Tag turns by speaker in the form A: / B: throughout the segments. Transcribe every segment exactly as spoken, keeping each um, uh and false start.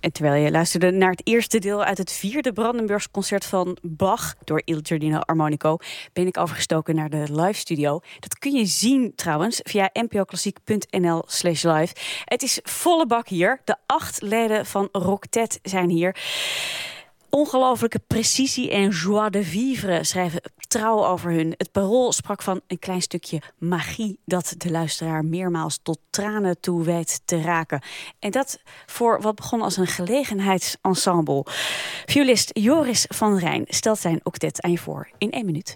A: En terwijl je luisterde naar het eerste deel uit het vierde Brandenburgs concert van Bach door Il Giardino Armonico, ben ik overgestoken naar de live studio. Dat kun je zien trouwens via npoklassiek.nl slash live. Het is volle bak hier. De acht leden van Rocktet zijn hier. Ongelooflijke precisie en joie de vivre schrijven trouw over hun. Het Parool sprak van een klein stukje magie dat de luisteraar meermaals tot tranen toe weet te raken. En dat voor wat begon als een gelegenheidsensemble. Violist Joris van Rijn stelt zijn octet aan je voor in één minuut.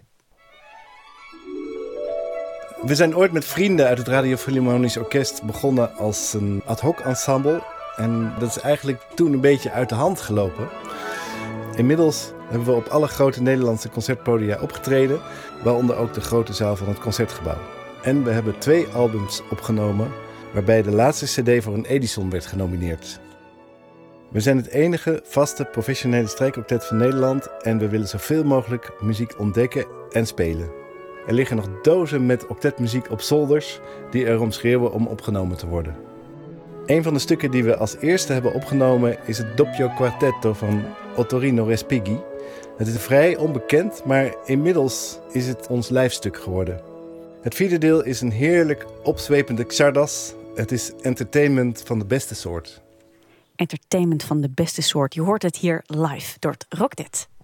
B: We zijn ooit met vrienden uit het Radio Philharmonisch Orkest begonnen als een ad hoc ensemble. En dat is eigenlijk toen een beetje uit de hand gelopen. Inmiddels hebben we op alle grote Nederlandse concertpodia opgetreden, waaronder ook de grote zaal van het Concertgebouw. En we hebben twee albums opgenomen, waarbij de laatste cd voor een Edison werd genomineerd. We zijn het enige vaste professionele strijkoctet van Nederland en we willen zoveel mogelijk muziek ontdekken en spelen. Er liggen nog dozen met octetmuziek op zolders die erom schreeuwen om opgenomen te worden. Een van de stukken die we als eerste hebben opgenomen is het Doppio Quartetto van Ottorino Respighi. Het is vrij onbekend, maar inmiddels is het ons lijfstuk geworden. Het vierde deel is een heerlijk opzwepende xardas. Het is entertainment van de beste soort.
A: Entertainment van de beste soort. Je hoort het hier live door het Rocktet.